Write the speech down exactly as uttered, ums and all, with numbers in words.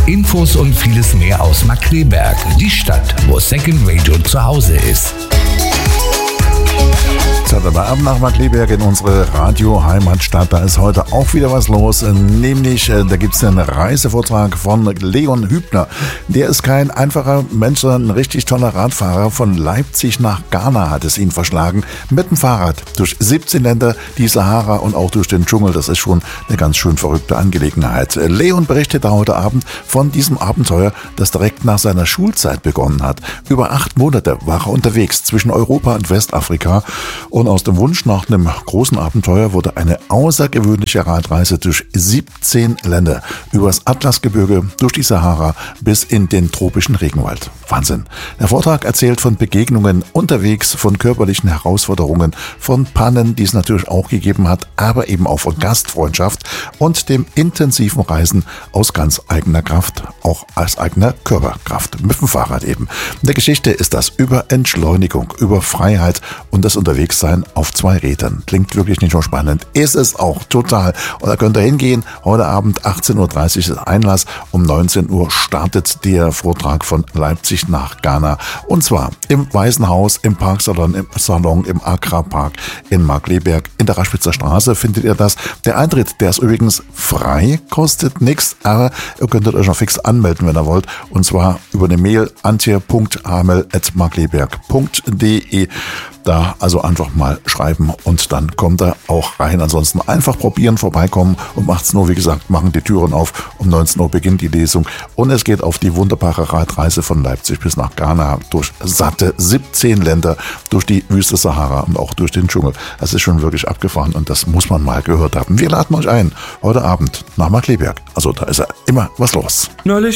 Infos und vieles mehr aus Markkleeberg, die Stadt, wo Second Radio zu Hause ist. Saturday Abend nach Markkleeberg in unsere Radio-Heimatstadt. Da ist heute auch wieder was los, nämlich da gibt es einen Reisevortrag von Leon Hübner. Der ist kein einfacher Mensch, sondern ein richtig toller Radfahrer. Von Leipzig nach Ghana hat es ihn verschlagen mit dem Fahrrad durch siebzehn Länder, die Sahara und auch durch den Dschungel. Das ist schon eine ganz schön verrückte Angelegenheit. Leon berichtet da heute Abend von diesem Abenteuer, das direkt nach seiner Schulzeit begonnen hat. Über acht Monate war er unterwegs zwischen Europa und Westafrika. Und aus dem Wunsch nach einem großen Abenteuer wurde eine außergewöhnliche Radreise durch siebzehn Länder, übers Atlasgebirge, durch die Sahara bis in den tropischen Regenwald. Wahnsinn. Der Vortrag erzählt von Begegnungen unterwegs, von körperlichen Herausforderungen, von Pannen, die es natürlich auch gegeben hat, aber eben auch von Gastfreundschaft und dem intensiven Reisen aus ganz eigener Kraft, auch aus eigener Körperkraft, mit dem Fahrrad eben. In der Geschichte ist das über Entschleunigung, über Freiheit und das Unterwegssein auf zwei Rädern. Klingt wirklich nicht nur spannend. Ist es auch total. Und da könnt ihr hingehen. Heute Abend achtzehn Uhr dreißig ist Einlass. Um neunzehn Uhr startet der Vortrag von Leipzig nach Ghana. Und zwar im Weißen Haus, im Parksalon, im Salon, im Accra Park in Markkleeberg. In der Raschwitzer Straße findet ihr das. Der Eintritt, der ist übrigens frei, kostet nichts, aber ihr könntet euch noch fix anmelden, wenn ihr wollt. Und zwar über eine Mail antje punkt hamel at markkleeberg punkt de. Da also einfach mal schreiben und dann kommt er auch rein. Ansonsten einfach probieren, vorbeikommen. Um achtzehn Uhr, wie gesagt, machen die Türen auf. Um neunzehn Uhr beginnt die Lesung. Und es geht auf die wunderbare Radreise von Leipzig bis nach Ghana durch satte siebzehn Länder, durch die Wüste Sahara und auch durch den Dschungel. Das ist schon wirklich abgefahren und das muss man mal gehört haben. Wir laden euch ein, heute Abend nach Markkleeberg. Also da ist ja immer was los. Neulich